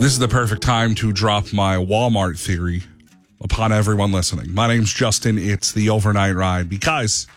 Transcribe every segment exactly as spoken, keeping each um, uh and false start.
This is the perfect time to drop my Walmart theory upon everyone listening. My name's Justin. It's the Overnight Ride because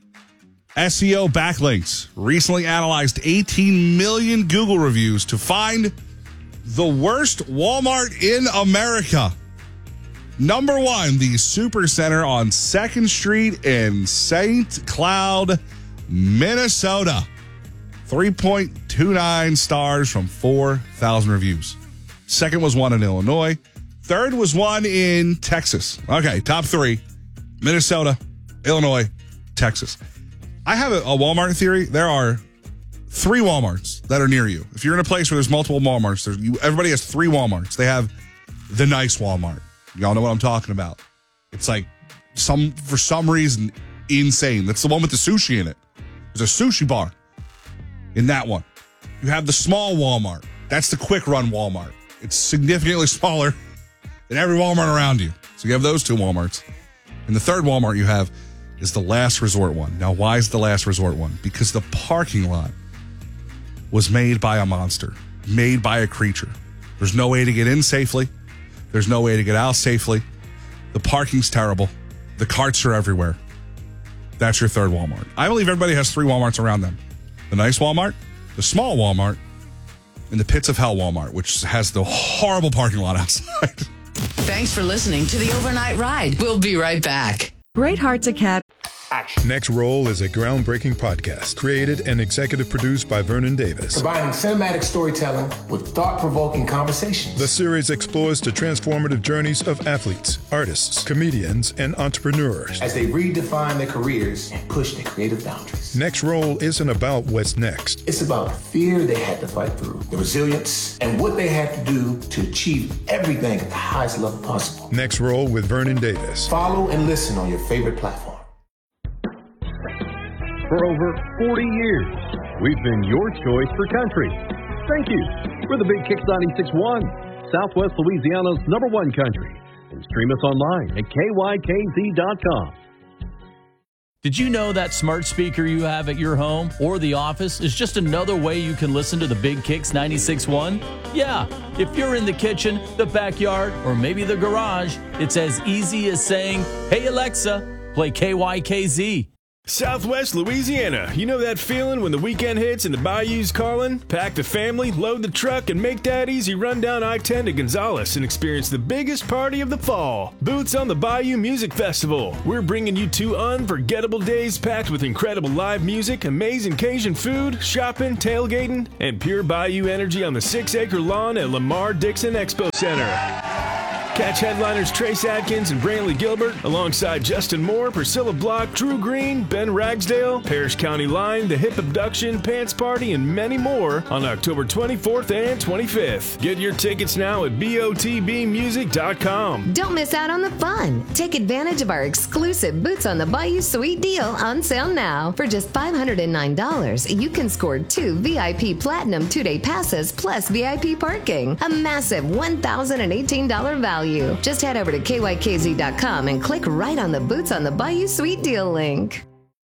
S E O backlinks recently analyzed eighteen million Google reviews to find the worst Walmart in America. Number one, the Supercenter on second Street in Saint Cloud, Minnesota. three point two nine stars from four thousand reviews. Second was one in Illinois. Third was one in Texas. Okay, top three, Minnesota, Illinois, Texas. I have a, a Walmart theory. There are three Walmarts that are near you. If you're in a place where there's multiple Walmarts, there's, you, everybody has three Walmarts. They have the nice Walmart. Y'all know what I'm talking about. It's like some, for some reason, insane. That's the one with the sushi in it. There's a sushi bar in that one. You have the small Walmart. That's the quick run Walmart. It's significantly smaller than every Walmart around you. So you have those two Walmarts. And the third Walmart you have is the last resort one. Now, why is the last resort one? Because the parking lot was made by a monster, made by a creature. There's no way to get in safely. There's no way to get out safely. The parking's terrible. The carts are everywhere. That's your third Walmart. I believe everybody has three Walmarts around them. The nice Walmart, the small Walmart, and the pits of hell Walmart, which has the horrible parking lot outside. Thanks for listening to the Overnight Ride. We'll be right back. Great Hearts Academy. Next Roll is a groundbreaking podcast created and executive produced by Vernon Davis. Combining cinematic storytelling with thought-provoking conversations. The series explores the transformative journeys of athletes, artists, comedians, and entrepreneurs as they redefine their careers and push their creative boundaries. Next Roll isn't about what's next. It's about the fear they had to fight through, the resilience, and what they had to do to achieve everything at the highest level possible. Next Roll with Vernon Davis. Follow and listen on your favorite platform. For over forty years, we've been your choice for country. Thank you. We're the Big Kicks ninety-six point one, Southwest Louisiana's number one country. And stream us online at K Y K Z dot com. Did you know that smart speaker you have at your home or the office is just another way you can listen to the Big Kicks ninety-six point one? Yeah, if you're in the kitchen, the backyard, or maybe the garage, it's as easy as saying, "Hey Alexa, play K Y K Z." Southwest Louisiana. You know that feeling when the weekend hits and the bayou's calling? Pack the family, load the truck, and make that easy run down I ten to Gonzales and experience the biggest party of the fall. Boots on the Bayou Music Festival. We're bringing you two unforgettable days packed with incredible live music, amazing Cajun food, shopping, tailgating, and pure bayou energy on the six-acre lawn at Lamar Dixon Expo Center. Catch headliners Trace Adkins and Brantley Gilbert alongside Justin Moore, Priscilla Block, Drew Green, Ben Ragsdale, Parrish County Line, The Hip Abduction, Pants Party, and many more on October twenty-fourth and twenty-fifth. Get your tickets now at B O T B music dot com. Don't miss out on the fun. Take advantage of our exclusive Boots on the Bayou Suite deal on sale now. For just five hundred nine dollars, you can score two V I P Platinum two-day passes plus V I P parking. A massive one thousand eighteen dollars value. Just head over to K Y K Z dot com and click right on the Boots on the Bayou Suite deal link.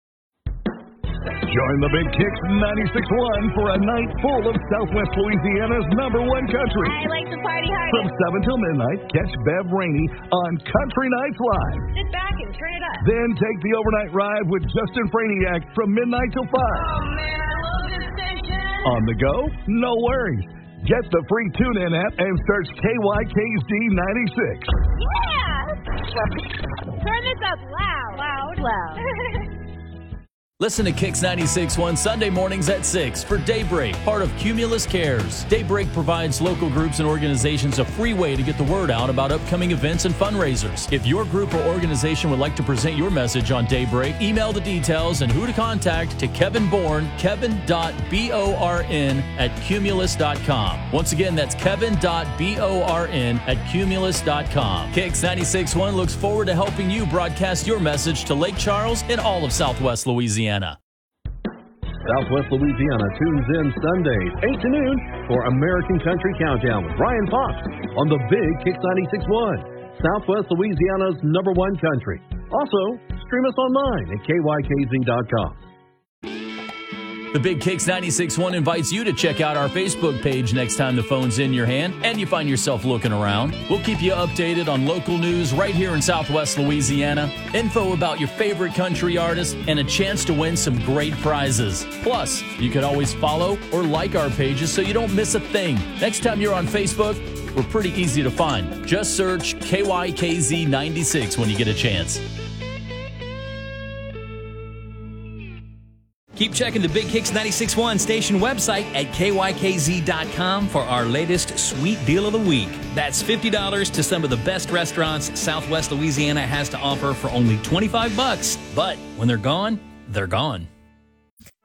Join the Big Kicks ninety-six point one for a night full of Southwest Louisiana's number one country. I like to party hard. From seven till midnight, catch Bev Rainey on Country Nights Live. Sit back and turn it up. Then take the overnight ride with Justin Franiak from midnight till five. Oh, man, I love this station. On the go? No worries. Get the free TuneIn app and search K Y K Z ninety-six. Yeah! Turn this up loud. Loud. Loud. Listen to Kicks ninety-six point one Sunday mornings at six for Daybreak, part of Cumulus Cares. Daybreak provides local groups and organizations a free way to get the word out about upcoming events and fundraisers. If your group or organization would like to present your message on Daybreak, email the details and who to contact to Kevin Bourne, kevin dot born at cumulus dot com. Once again, that's kevin dot born at cumulus dot com. Kicks ninety-six point one looks forward to helping you broadcast your message to Lake Charles and all of Southwest Louisiana. Southwest Louisiana tunes in Sundays, eight to noon, for American Country Countdown with Ryan Fox on the Big Kicks ninety-six point one, Southwest Louisiana's number one country. Also, stream us online at K Y K Z dot com. The Big Kicks ninety-six point one invites you to check out our Facebook page next time the phone's in your hand and you find yourself looking around. We'll keep you updated on local news right here in Southwest Louisiana, info about your favorite country artists, and a chance to win some great prizes. Plus, you can always follow or like our pages so you don't miss a thing. Next time you're on Facebook, we're pretty easy to find. Just search K Y K Z ninety-six when you get a chance. Keep checking the Big Kicks ninety-six point one station website at K Y K Z dot com for our latest sweet deal of the week. That's fifty dollars to some of the best restaurants Southwest Louisiana has to offer for only twenty-five bucks. But when they're gone, they're gone.